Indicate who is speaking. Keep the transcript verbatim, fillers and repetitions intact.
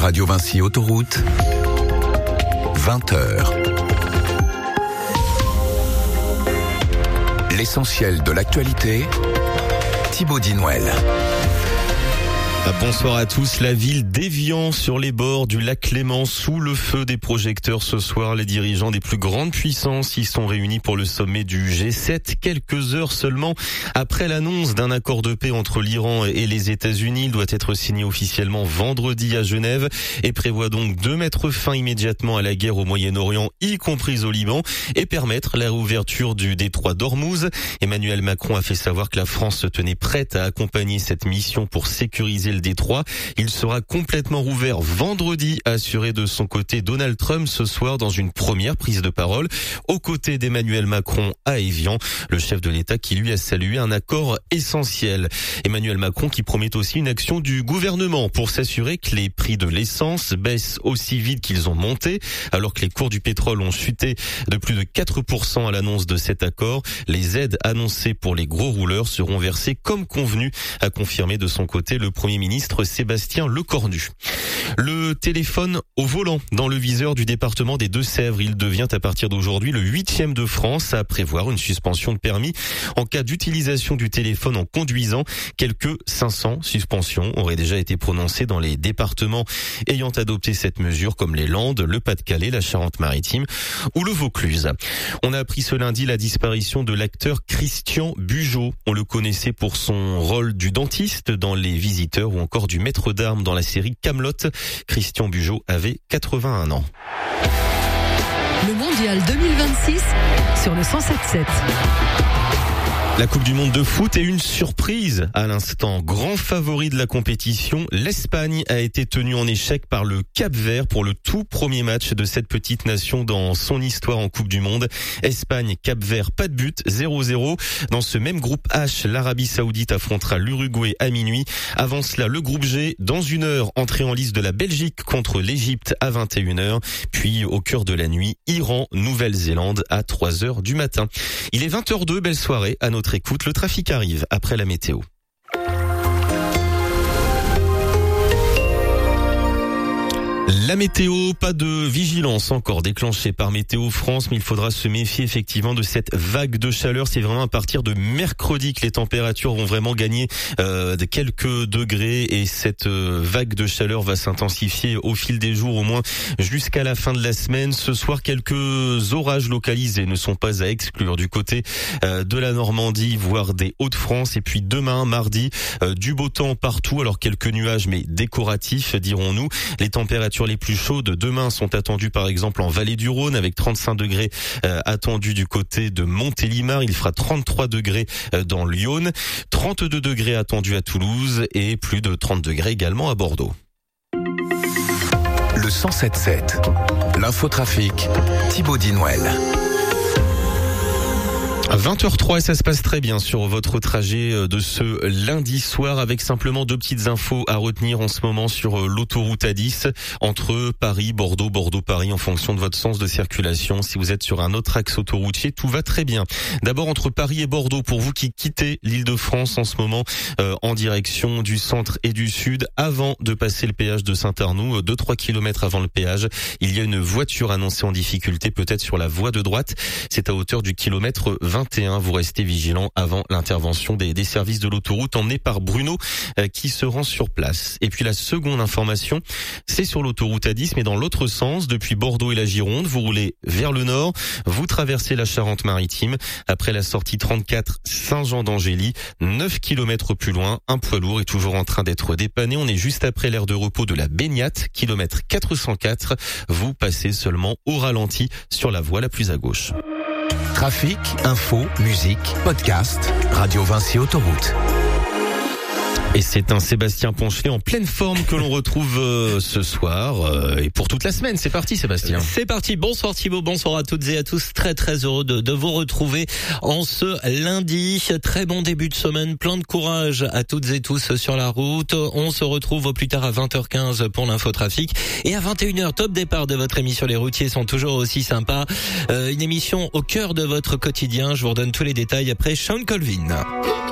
Speaker 1: Radio Vinci Autoroute, vingt heures. L'essentiel de l'actualité, Thibaut Dinouel.
Speaker 2: Bonsoir à tous. La ville d'Évian, sur les bords du lac Léman, sous le feu des projecteurs ce soir. Les dirigeants des plus grandes puissances y sont réunis pour le sommet du G sept. Quelques heures seulement après l'annonce d'un accord de paix entre l'Iran et les États-Unis. Il doit être signé officiellement vendredi à Genève et prévoit donc de mettre fin immédiatement à la guerre au Moyen-Orient, y compris au Liban, et permettre la réouverture du détroit d'Ormuz. Emmanuel Macron a fait savoir que la France se tenait prête à accompagner cette mission pour sécuriser le détroit. Il sera complètement rouvert vendredi, a assuré de son côté Donald Trump ce soir dans une première prise de parole aux côtés d'Emmanuel Macron à Évian, le chef de l'État qui lui a salué un accord essentiel. Emmanuel Macron qui promet aussi une action du gouvernement pour s'assurer que les prix de l'essence baissent aussi vite qu'ils ont monté, alors que les cours du pétrole ont chuté de plus de quatre pour cent à l'annonce de cet accord. Les aides annoncées pour les gros rouleurs seront versées comme convenu, a confirmé de son côté le Premier ministre Sébastien Lecornu. Le téléphone au volant dans le viseur du département des Deux-Sèvres. Il devient à partir d'aujourd'hui le huitième de France à prévoir une suspension de permis en cas d'utilisation du téléphone en conduisant. Quelques cinq cents suspensions auraient déjà été prononcées dans les départements ayant adopté cette mesure, comme les Landes, le Pas-de-Calais, la Charente-Maritime ou le Vaucluse. On a appris ce lundi la disparition de l'acteur Christian Bugeaud. On le connaissait pour son rôle du dentiste dans Les Visiteurs ou encore du maître d'armes dans la série Kaamelott. Christian Bugeaud avait quatre-vingt-un ans.
Speaker 3: Le mondial deux mille vingt-six sur le cent sept sept.
Speaker 2: La Coupe du Monde de foot est une surprise à l'instant. Grand favori de la compétition, l'Espagne a été tenue en échec par le Cap-Vert pour le tout premier match de cette petite nation dans son histoire en Coupe du Monde. Espagne-Cap-Vert, pas de but, zéro zéro. Dans ce même groupe H, l'Arabie Saoudite affrontera l'Uruguay à minuit. Avant cela, le groupe G, dans une heure, entrée en lice de la Belgique contre l'Égypte à vingt et une heures. Puis, au cœur de la nuit, Iran, Nouvelle-Zélande à trois heures du matin. Il est vingt heures deux, belle soirée à notre écoute. Le trafic arrive après la météo. La météo, pas de vigilance encore déclenchée par Météo France, mais il faudra se méfier effectivement de cette vague de chaleur. C'est vraiment à partir de mercredi que les températures vont vraiment gagner euh, de quelques degrés et cette euh, vague de chaleur va s'intensifier au fil des jours, au moins jusqu'à la fin de la semaine. Ce soir, quelques orages localisés ne sont pas à exclure du côté euh, de la Normandie, voire des Hauts-de-France. Et puis demain, mardi, euh, du beau temps partout, alors quelques nuages mais décoratifs, dirons-nous. Les températures les plus chaudes demain sont attendues par exemple en Vallée du Rhône avec trente-cinq degrés euh, attendus du côté de Montélimar. Il fera trente-trois degrés euh, dans Lyon, trente-deux degrés attendus à Toulouse et plus de trente degrés également à Bordeaux.
Speaker 1: Le cent sept sept, l'infotrafic, Thibaut Dinouel.
Speaker 2: À vingt heures trois, ça se passe très bien sur votre trajet de ce lundi soir avec simplement deux petites infos à retenir en ce moment sur l'autoroute A dix entre Paris, Bordeaux, Bordeaux-Paris en fonction de votre sens de circulation. Si vous êtes sur un autre axe autoroutier, tout va très bien. D'abord entre Paris et Bordeaux, pour vous qui quittez l'Île-de-France en ce moment euh, en direction du centre et du sud, avant de passer le péage de Saint-Arnoux, deux à trois kilomètres avant le péage, il y a une voiture annoncée en difficulté peut-être sur la voie de droite. C'est à hauteur du kilomètre vingt et un. Vous restez vigilant avant l'intervention des, des services de l'autoroute emmenés par Bruno euh, qui se rend sur place. Et puis la seconde information, c'est sur l'autoroute A dix mais dans l'autre sens, depuis Bordeaux et la Gironde, vous roulez vers le nord, vous traversez la Charente-Maritime. Après la sortie trente-quatre Saint-Jean-d'Angély, neuf kilomètres plus loin, un poids lourd est toujours en train d'être dépanné. On est juste après l'aire de repos de la Baignate, kilomètre quatre cent quatre. Vous passez seulement au ralenti sur la voie la plus à gauche.
Speaker 1: Trafic, info, musique, podcast, Radio Vinci Autoroute.
Speaker 2: Et c'est un Sébastien Ponchelet en pleine forme que l'on retrouve euh, ce soir euh, et pour toute la semaine. C'est parti Sébastien.
Speaker 4: C'est parti. Bonsoir Thibaut, bonsoir à toutes et à tous. Très très heureux de, de vous retrouver en ce lundi. Très bon début de semaine, plein de courage à toutes et tous sur la route. On se retrouve au plus tard à vingt heures quinze pour l'infotrafic. Et à vingt et une heures, top départ de votre émission Les Routiers sont toujours aussi sympas. Euh, une émission au cœur de votre quotidien. Je vous redonne tous les détails après Sean Colvin.